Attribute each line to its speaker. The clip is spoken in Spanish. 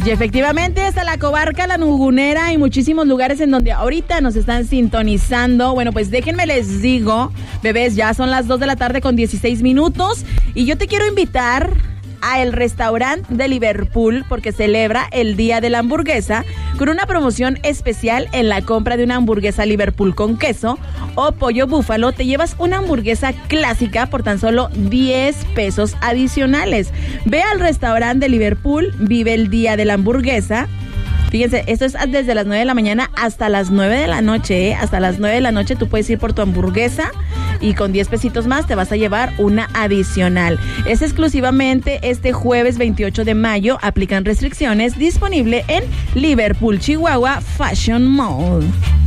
Speaker 1: Y efectivamente, hasta la Covarca, la Nugunera y muchísimos lugares en donde ahorita nos están sintonizando. Bueno, pues déjenme les digo, bebés, ya son las 2 de la tarde con 16 minutos y yo te quiero invitar a el restaurante de Liverpool porque celebra el Día de la Hamburguesa con una promoción especial. En la compra de una hamburguesa Liverpool con queso o pollo búfalo te llevas una hamburguesa clásica por tan solo 10 pesos adicionales. Ve al restaurante de Liverpool, vive el Día de la Hamburguesa. Fíjense, esto es desde las 9 de la mañana hasta las 9 de la noche, ¿eh? Hasta las 9 de la noche tú puedes ir por tu hamburguesa y con 10 pesitos más te vas a llevar una adicional. Es exclusivamente este jueves 28 de mayo, aplican restricciones, disponible en Liverpool, Chihuahua, Fashion Mall.